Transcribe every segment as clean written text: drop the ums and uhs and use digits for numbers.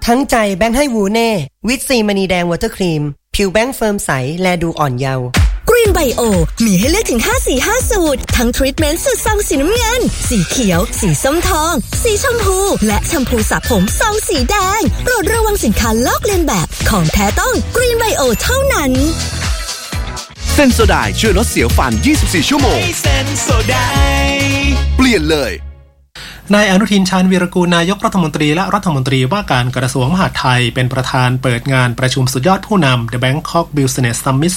ทั้งใจแบงค์ให้วูเน่วิตซีมณีแดงวอเตอร์ครีมผิวแบงค์เฟิร์มใสและดูอ่อนเยาว์กรีนไบโอมีให้เลือกถึง5สี5สูตรทั้งทรีทเมนต์สูตรซองสีน้ำเงินสีเขียวสีส้มทองสีชมพูและแชมพูสระผมซองสีแดงโปรดระวังสินค้าลอกเลียนแบบของแท้ต้องกรีนไบโอเท่านั้นเซนโซไดช่วยลดเสียวฟัน24ชั่วโมงเซนโซไดเปลี่ยนเลยนายอนุทินชาญวีรกูลนายกรัฐมนตรีและรัฐมนตรีว่าการกระทรวงมหาดไทยเป็นประธานเปิดงานประชุมสุดยอดผู้นำ The Bangkok Business Summit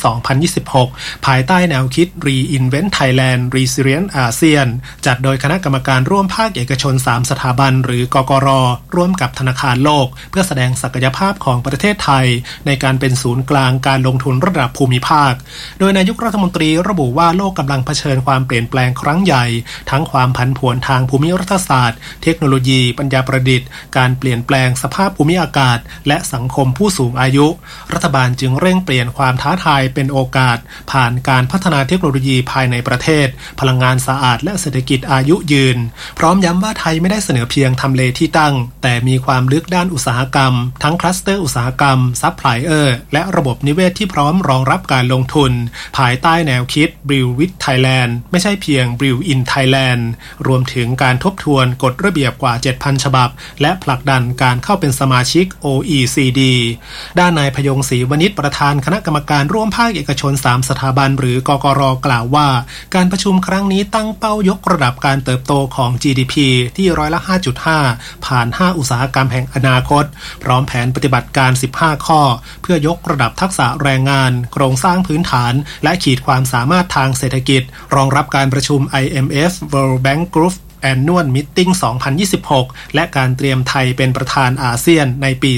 2026 ภายใต้แนวคิด Reinvent Thailand Resilient ASEAN จัดโดยคณะกรรมการร่วมภาคเอกชน3สถาบันหรือกกร.ร่วมกับธนาคารโลกเพื่อแสดงศักยภาพของประเทศไทยในการเป็นศูนย์กลางการลงทุนระดับภูมิภาคโดยนายกรัฐมนตรีระบุว่าโลกกำลังเผชิญความเปลี่ยนแปลงครั้งใหญ่ทั้งความผันผวนทางภูมิรัฐศาสตร์เทคโนโลยีปัญญาประดิษฐ์การเปลี่ยนแปลงสภาพภูมิอากาศและสังคมผู้สูงอายุรัฐบาลจึงเร่งเปลี่ยนความท้าทายเป็นโอกาสผ่านการพัฒนาเทคโนโลยีภายในประเทศพลังงานสะอาดและเศรษฐกิจอายุยืนพร้อมย้ำว่าไทยไม่ได้เสนอเพียงทำเลที่ตั้งแต่มีความลึกด้านอุตสาหกรรมทั้งคลัสเตอร์อุตสาหกรรมซัพพลายเออร์และระบบนิเวศที่พร้อมรองรับการลงทุนภายใต้แนวคิด Build with Thailand ไม่ใช่เพียง Build in Thailand รวมถึงการทบทวนกฎระเบียบกว่า 7,000 ฉบับและผลักดันการเข้าเป็นสมาชิก OECD ด้านนายพยงศรีวณิชประธานคณะกรรมการร่วมภาคเอกชน3สถาบันหรือกกร.กล่าวว่าการประชุมครั้งนี้ตั้งเป้ายกระดับการเติบโตของ GDP ที่ร้อยละ 5.5 ผ่าน5อุตสาหกรรมแห่งอนาคตพร้อมแผนปฏิบัติการ15ข้อเพื่อยกระดับทักษะแรงงานโครงสร้างพื้นฐานและขีดความสามารถทางเศรษฐกิจรองรับการประชุม IMF World Bank Group Annual Meeting 2026 และการเตรียมไทยเป็นประธานอาเซียนในปี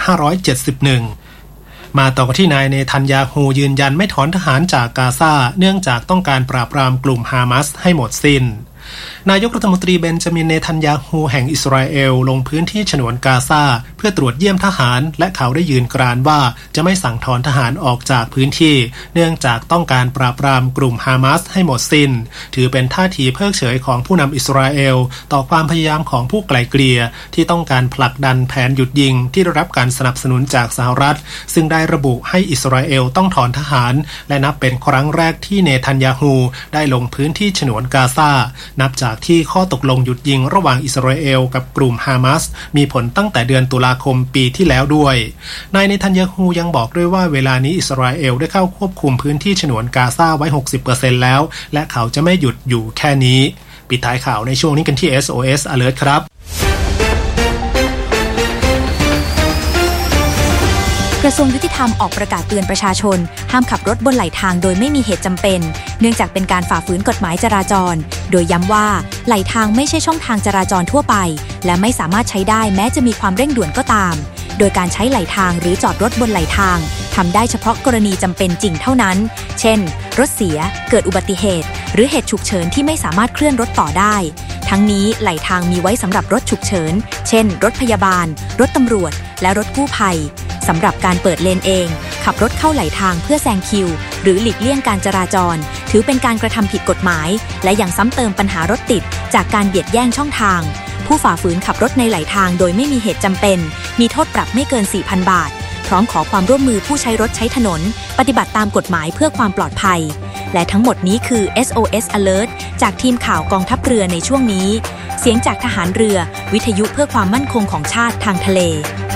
2571 มาต่อกันที่นายเนทันยาฮูยืนยันไม่ถอนทหารจากกาซาเนื่องจากต้องการปราบปรามกลุ่มฮามาสให้หมดสิ้นนายกรัฐมนตรีเบนจามินเนทันยาฮูแห่งอิสราเอลลงพื้นที่ฉนวนกาซาเพื่อตรวจเยี่ยมทหารและเขาได้ยืนกรานว่าจะไม่สั่งถอนทหารออกจากพื้นที่เนื่องจากต้องการปราบปรามกลุ่มฮามาสให้หมดสิ้นถือเป็นท่าทีเพิกเฉยของผู้นำอิสราเอลต่อความพยายามของผู้ไกล่เกลี่ยที่ต้องการผลักดันแผนหยุดยิงที่ได้รับการสนับสนุนจากสหรัฐซึ่งได้ระบุให้อิสราเอลต้องถอนทหารและนับเป็นครั้งแรกที่เนทันยาฮูได้ลงพื้นที่ฉนวนกาซานับจากที่ข้อตกลงหยุดยิงระหว่างอิสราเอลกับกลุ่มฮามาสมีผลตั้งแต่เดือนตุลาคมปีที่แล้วด้วยนายเนทันยาฮูยังบอกด้วยว่าเวลานี้อิสราเอลได้เข้าควบคุมพื้นที่ฉนวนกาซาไว้ 60% แล้วและเขาจะไม่หยุดอยู่แค่นี้ปิดท้ายข่าวในช่วงนี้กันที่ SOS Alert ครับกระทรวงยุติธรรมออกประกาศเตือนประชาชนห้ามขับรถบนไหลทางโดยไม่มีเหตุจำเป็นเนื่องจากเป็นการฝ่าฝืนกฎหมายจราจรโดยย้ำว่าไหลทางไม่ใช่ช่องทางจราจรทั่วไปและไม่สามารถใช้ได้แม้จะมีความเร่งด่วนก็ตามโดยการใช้ไหลทางหรือจอดรถบนไหลทางทำได้เฉพาะกรณีจำเป็นจริงเท่านั้นเช่นรถเสียเกิดอุบัติเหตุหรือเหตุฉุกเฉินที่ไม่สามารถเคลื่อนรถต่อได้ทั้งนี้ไหลทางมีไว้สำหรับรถฉุกเฉินเช่นรถพยาบาลรถตำรวจและรถกู้ภัยสำหรับการเปิดเลนเองขับรถเข้าไหลทางเพื่อแซงคิวหรือหลีกเลี่ยงการจราจรถือเป็นการกระทำผิดกฎหมายและยังซ้ำเติมปัญหารถติดจากการเบียดแย่งช่องทางผู้ฝ่าฝืนขับรถในไหลทางโดยไม่มีเหตุจำเป็นมีโทษปรับไม่เกิน 4,000 บาทพร้อมขอความร่วมมือผู้ใช้รถใช้ถนนปฏิบัติตามกฎหมายเพื่อความปลอดภัยและทั้งหมดนี้คือ SOS Alert จากทีมข่าวกองทัพเรือในช่วงนี้เสียงจากทหารเรือวิทยุเพื่อความมั่นคงของชาติทางทะเล